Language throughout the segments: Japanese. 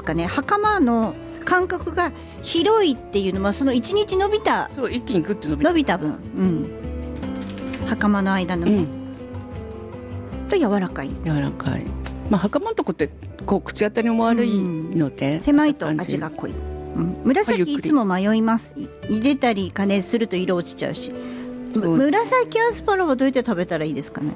ですかね、袴の間隔が広いっていうのはその1日伸びた、 そう一気にグッと伸びた分、袴の間のね、と柔らかい、 袴のとこってこう口当たりも悪いので、 狭いと味が濃い、紫いつも迷います。茹でたり加熱すると色落ちちゃうし。紫アスパラはどうやって食べたらいいですかね。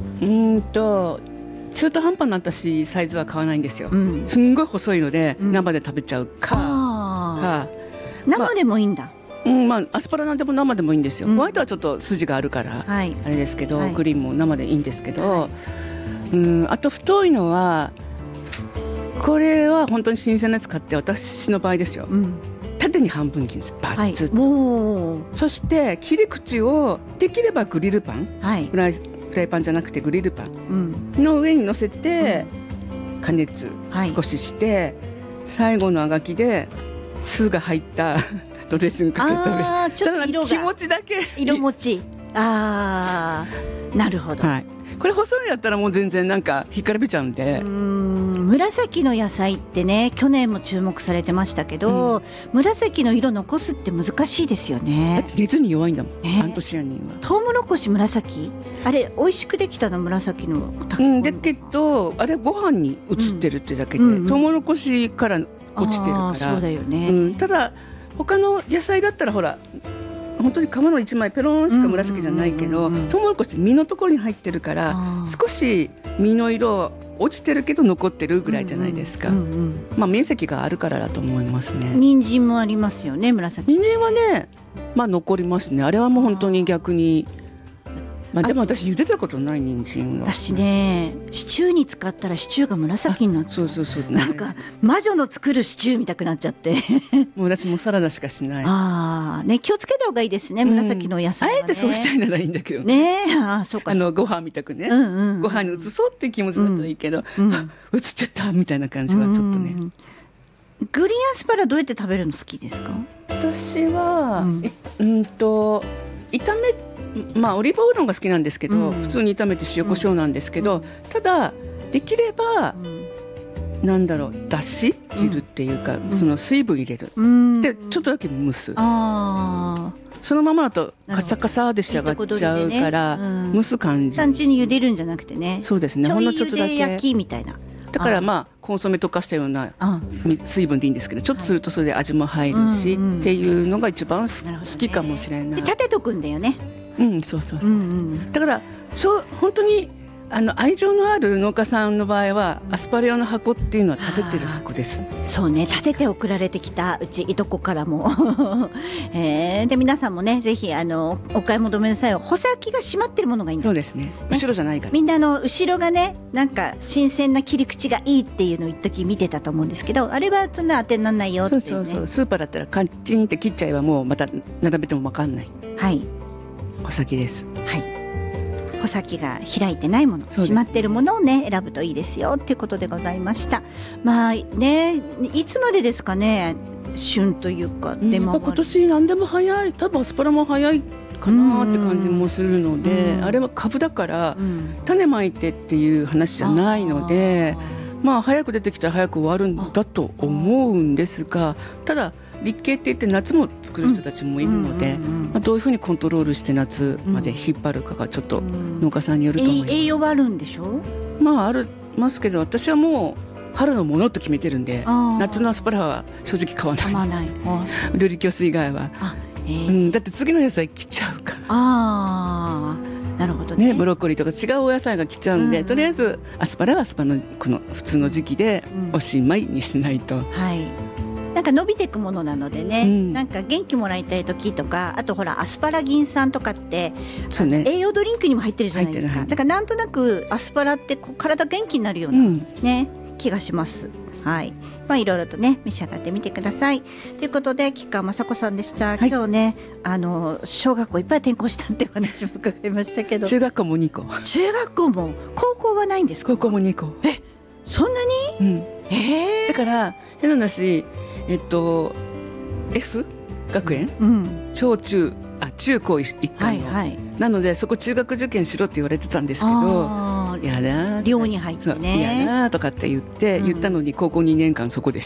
中途半端な私サイズは買わないんですよ、すんごい細いので、生で食べちゃうか、 生でもいいんだ。 アスパラなんでも生でもいいんですよ、ホワイトはちょっと筋があるから、あれですけど、グリーンも生でいいんですけど、あと太いのはこれは本当に新鮮なやつ買って、私の場合ですよ、縦に半分切るんですよ、バッツッ、そして切り口をできればグリルパン、フライパンじゃなくてグリルパンの上に乗せて加熱少しして、最後のあがきで酢が入ったドレッシングかけて食べる。 ちょっと色が気持ちだけ色持ち、なるほど、 これ細いやったらもう全然なんか引っからびちゃうんで。 紫の野菜ってね、去年も注目されてましたけど、紫の色残すって難しいですよね。 だって熱に弱いんだもん、アントシアニンは。 トウモロコシ紫、あれ美味しくできたの紫のだけどあれご飯に移ってるってだけで、トウモロコシから落ちてるから。 そうだよね、 ただ他の野菜だったらほら本当に皮の一枚ペロンしか紫じゃないけど、トウモロコシ実のところに入ってるから少し実の色落ちてるけど残ってるぐらいじゃないですか、面積があるからだと思いますね。 人参もありますよね、紫。 人参はね、残りますね。あれはもう本当に逆に、でも私茹でたことない人参は。 私ね、シチューに使ったらシチューが紫になって、 そうなんか魔女の作るシチュー見たくなっちゃってもう私もサラダしかしない。 気をつけた方がいいですね、紫の野菜はね。 あえてそうしたいならいいんだけどね。そうかご飯みたくね、ご飯に移そうって気持ちだったらいいけど、移っちゃったみたいな感じはちょっとね。 グリーンアスパラどうやって食べるの好きですか？ 私は、炒めオリーブオイルが好きなんですけど、普通に炒めて塩コショウなんですけど、ただできれば、だし汁っていうか、その水分入れる、でちょっとだけ蒸す。そのままだとカサカサで仕上がっちゃうから、蒸す感じ。 単純に茹でるんじゃなくてね。 そうですね、ほんのちょっとだけ。 ちょい茹で焼きみたいな。 だからコンソメ溶かしたような水分でいいんですけど、ちょっとするとそれで味も入るし、っていうのが一番好きかもしれない。 で立てとくんだよね。 そうだから本当に愛情のある農家さんの場合は、アスパラ用の箱っていうのは立ててる箱です。 そうね、立てて送られてきたうちいとこからもで皆さんもね、ぜひお買い求めの際は穂先が締まってるものがいいんだ。 そうですね、後ろじゃないから。 みんな後ろがね、なんか新鮮な切り口がいいっていうのを一時見てたと思うんですけど、あれはそんな当てにならないよっていうね。 そうスーパーだったらカッチンって切っちゃえばもうまた並べても分かんない。穂先です。 穂先が開いてないもの、締まってるものをね選ぶといいですよっていうことでございました。いつまでですかね、旬というか。でも今年何でも早い、多分アスパラも早いかなって感じもするので、あれは株だから、種まいてっていう話じゃないので、早く出てきたら早く終わるんだと思うんですが、ただ立系って言って夏も作る人たちもいるので、どういうふうにコントロールして夏まで引っ張るかがちょっと農家さんによると思います。 栄養はあるんでしょ？ ありますけど、私はもう春のものと決めてるんで、夏のアスパラは正直買わない。ルリキョス以外は。だって次の野菜切っちゃうから。 なるほどね。 ブロッコリーとか違うお野菜が来ちゃうんで、とりあえずアスパラはアスパラのこの普通の時期でおしまいにしないと。 なんか伸びていくものなのでね、なんか元気もらいたい時とか、あとほらアスパラギン酸とかって、栄養ドリンクにも入ってるじゃないですか。だからなんとなくアスパラって体元気になるような、気がします。いろいろとね召し上がってみてくださいということで、吉川雅子さんでした。今日ね小学校いっぱい転校したっていう話も伺いましたけど、 中学校も2個、 中学校も高校はないんですか？ 高校も2個。 そんなに？ だから変な話、F 学園、中高一貫の、なのでそこ中学受験しろって言われてたんですけど、やだ寮に入ってね、 やだとかって言ったのに高校2年間そこでし